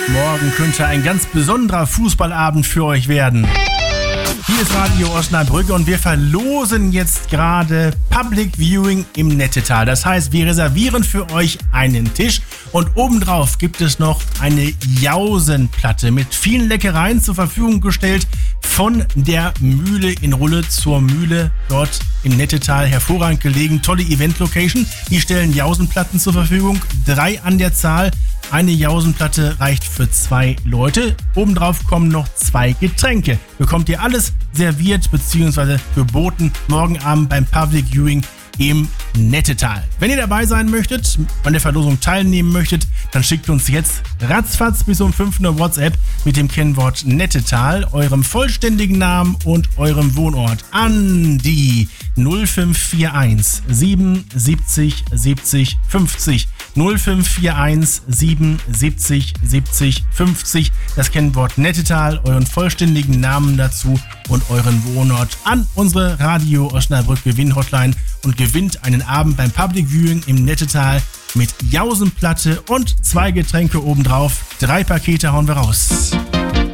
Morgen könnte ein ganz besonderer Fußballabend für euch werden. Hier ist Radio Osnabrück und wir verlosen jetzt gerade Public Viewing im Nettetal. Das heißt, wir reservieren für euch einen Tisch und obendrauf gibt es noch eine Jausenplatte mit vielen Leckereien zur Verfügung gestellt von der Mühle in Rulle zur Mühle dort im Nettetal. Hervorragend gelegen, tolle Event-Location. Die stellen Jausenplatten zur Verfügung, 3 an der Zahl. Eine Jausenplatte reicht für 2 Leute. Obendrauf kommen noch 2 Getränke. Bekommt ihr alles serviert bzw. geboten morgen Abend beim Public Viewing im Nettetal. Wenn ihr dabei sein möchtet, an der Verlosung teilnehmen möchtet, dann schickt uns jetzt ratzfatz bis um 5 Uhr WhatsApp mit dem Kennwort Nettetal, eurem vollständigen Namen und eurem Wohnort an die 0541 77 70 50. 0541 77 70 50. Das Kennwort Nettetal, euren vollständigen Namen dazu und euren Wohnort an unsere Radio Osnabrück Gewinn-Hotline und gewinnt einen Abend beim Public Viewing im Nettetal mit Jausenplatte und 2 Getränke obendrauf. 3 Pakete hauen wir raus.